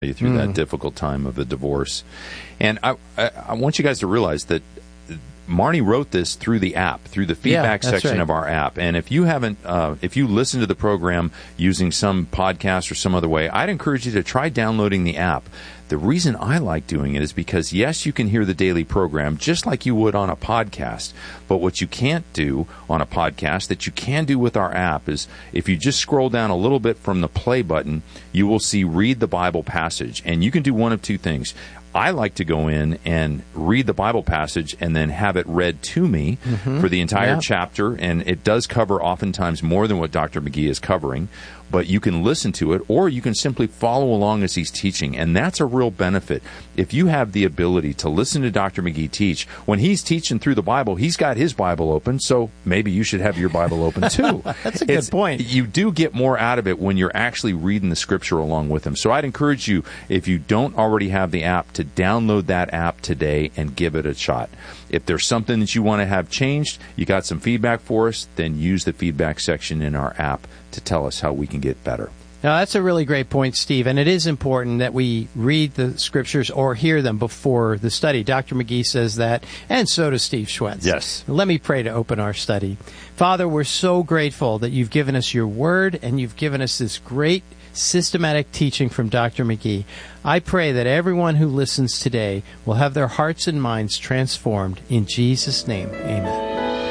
through that difficult time of the divorce. And I want you guys to realize that Marnie wrote this through the app, through the feedback section of our app. And if you haven't, if you listen to the program using some podcast or some other way, I'd encourage you to try downloading the app. The reason I like doing it is because, yes, you can hear the daily program just like you would on a podcast. But what you can't do on a podcast that you can do with our app is if you just scroll down a little bit from the play button, you will see Read the Bible Passage. And you can do one of two things. I like to go in and read the Bible passage and then have it read to me for the entire chapter. And it does cover oftentimes more than what Dr. McGee is covering. But you can listen to it, or you can simply follow along as he's teaching. And that's a real benefit. If you have the ability to listen to Dr. McGee teach, when he's teaching through the Bible, he's got his Bible open, so maybe you should have your Bible open too. That's a good point. You do get more out of it when you're actually reading the Scripture along with him. So I'd encourage you, if you don't already have the app, to download that app today and give it a shot. If there's something that you want to have changed, you got some feedback for us, then use the feedback section in our app to tell us how we can get better. Now, that's a really great point, Steve, and it is important that we read the Scriptures or hear them before the study. Dr. McGee says that, and so does Steve Schwetz. Yes. Let me pray to open our study. Father, we're so grateful that you've given us your word and you've given us this great systematic teaching from Dr. McGee. I pray that everyone who listens today will have their hearts and minds transformed. In Jesus' name, amen.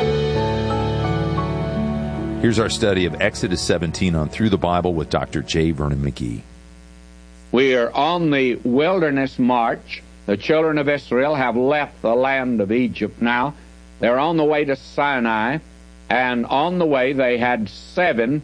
Here's our study of Exodus 17 on Through the Bible with Dr. J. Vernon McGee. We are on the wilderness march. The children of Israel have left the land of Egypt now. They're on the way to Sinai, and on the way they had 7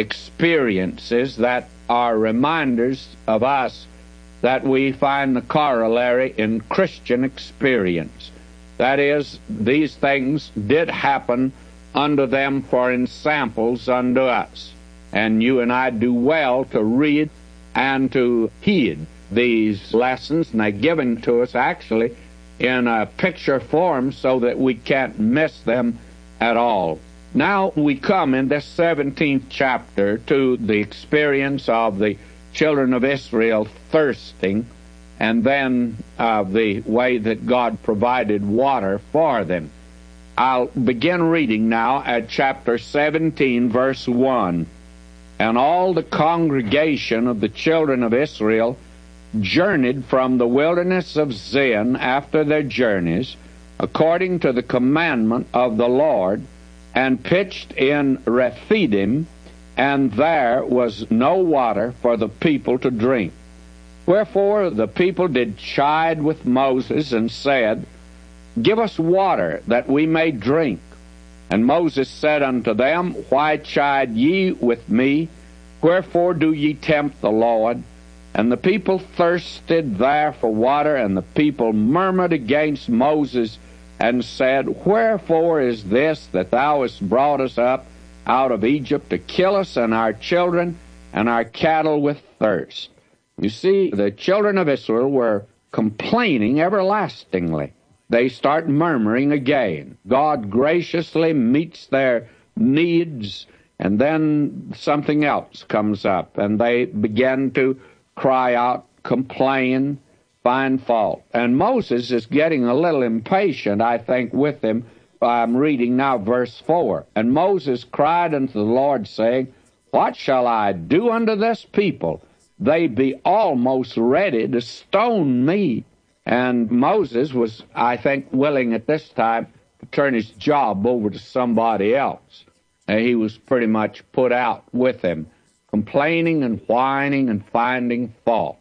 experiences that are reminders of us that we find the corollary in Christian experience. That is, these things did happen unto them for ensamples unto us. And you and I do well to read and to heed these lessons, and they're given to us actually in a picture form so that we can't miss them at all. Now we come in this 17th chapter to the experience of the children of Israel thirsting, and then the way that God provided water for them. I'll begin reading now at chapter 17, verse 1. And all the congregation of the children of Israel journeyed from the wilderness of Zin after their journeys, according to the commandment of the Lord, and pitched in Rephidim, and there was no water for the people to drink. Wherefore the people did chide with Moses, and said, Give us water, that we may drink. And Moses said unto them, Why chide ye with me? Wherefore do ye tempt the Lord? And the people thirsted there for water, and the people murmured against Moses, and said, Wherefore is this that thou hast brought us up out of Egypt to kill us and our children and our cattle with thirst? You see, the children of Israel were complaining everlastingly. They start murmuring again. God graciously meets their needs, and then something else comes up, and they begin to cry out, complain, find fault. And Moses is getting a little impatient, I think, with them. I'm reading now verse 4. And Moses cried unto the Lord, saying, What shall I do unto this people? They be almost ready to stone me. And Moses was, I think, willing at this time to turn his job over to somebody else. And he was pretty much put out with them, complaining and whining and finding fault.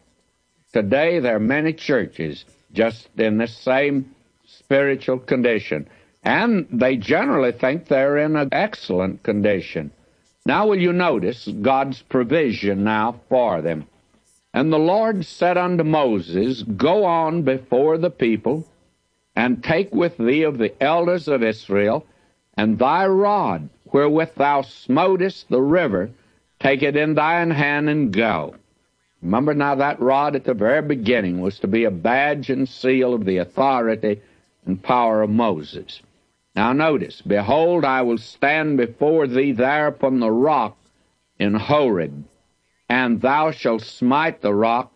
Today there are many churches just in this same spiritual condition, and they generally think they're in an excellent condition. Now will you notice God's provision now for them? And the Lord said unto Moses, Go on before the people, and take with thee of the elders of Israel, and thy rod, wherewith thou smotest the river, take it in thine hand, and go. Remember now, that rod at the very beginning was to be a badge and seal of the authority and power of Moses. Now notice, Behold, I will stand before thee there upon the rock in Horeb, and thou shalt smite the rock,